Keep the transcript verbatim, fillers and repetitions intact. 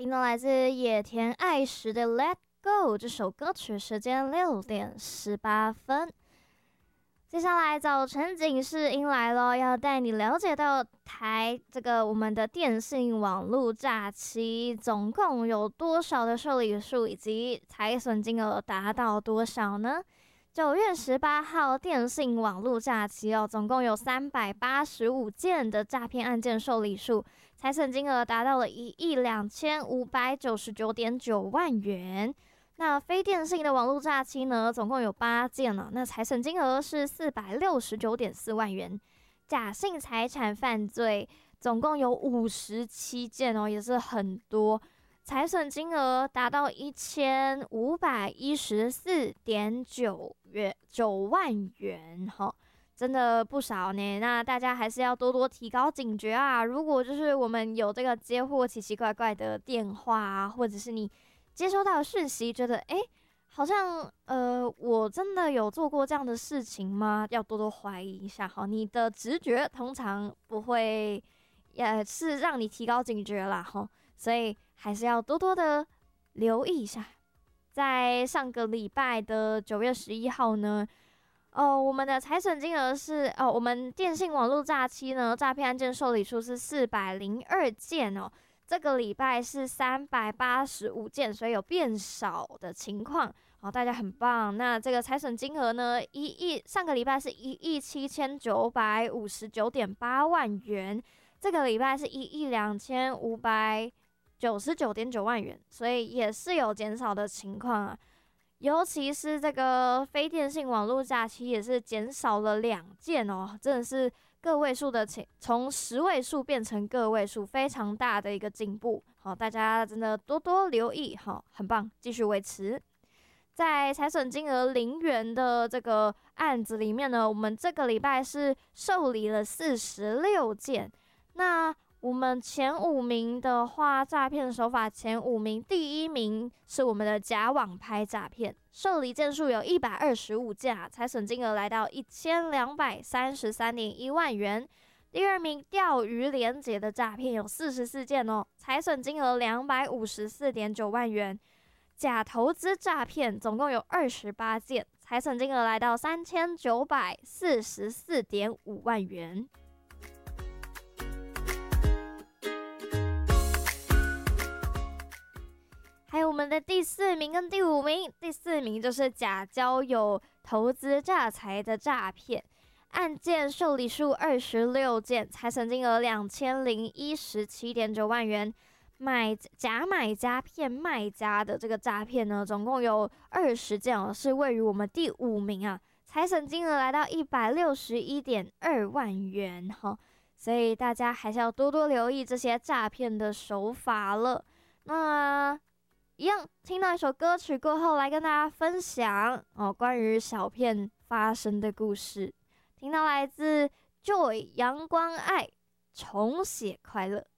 听到来自野田爱实的《Let Go》这首歌曲，时间六点十八分。接下来早晨警示音来咯，要带你了解到台这个我们的电信网络诈欺总共有多少的受理数，以及财损金额达到多少呢？九月十八号，电信网络诈欺哦，总共有三百八十五件的诈骗案件受理数，财损金额达到了一亿两千五百九十九点九万元。那非电信的网络诈欺呢，总共有八件了，那财损金额是四百六十九点四万元。假性财产犯罪总共有五十七件哦，也是很多。财损金额达到一千五百一十四点九元九万元，哈，真的不少呢。那大家还是要多多提高警觉啊！如果就是我们有这个接获奇奇怪怪的电话啊，或者是你接收到的讯息，觉得哎，好像呃，我真的有做过这样的事情吗？要多多怀疑一下，哈，你的直觉通常不会，也是让你提高警觉啦，哈。所以还是要多多的留意一下。在上个礼拜的九月十一号呢，哦，我们的财损金额是哦，我们电信网络诈欺呢，诈骗案件受理数是四百零二件哦。这个礼拜是三百八十五件，所以有变少的情况。好，大家很棒。那这个财损金额呢，一亿，上个礼拜是一亿七千九百五十九点八万元，这个礼拜是一亿两千五百九十九点九万元，所以也是有减少的情况啊。尤其是这个非电信网络诈欺也是减少了两件哦，真的是个位数的情，从十位数变成个位数，非常大的一个进步。好，大家真的多多留意，好，很棒，继续维持。在财损金额零元的这个案子里面呢，我们这个礼拜是受理了四十六件。那我们前五名的话，诈骗手法前五名，第一名是我们的假网拍诈骗，受理件数有一百二十五件，财损金额来到一千两百三十三点一万元。第二名钓鱼连结的诈骗有四十四件哦，财损金额两百五十四点九万元。假投资诈骗总共有二十八件，财损金额来到三千九百四十四点五万元。还有我们的第四名跟第五名，第四名就是假交友投资诈财的诈骗案件，受理数二十六件，财损金额两千零一十七点九万元。买假买家骗卖家的这个诈骗呢，总共有二十件哦，是位于我们第五名啊，财损金额来到一百六十一点二万元哈，所以大家还是要多多留意这些诈骗的手法了。那一样，听到一首歌曲过后，来跟大家分享哦，关于小骗发生的故事。听到来自 Joy 阳光爱重写快乐。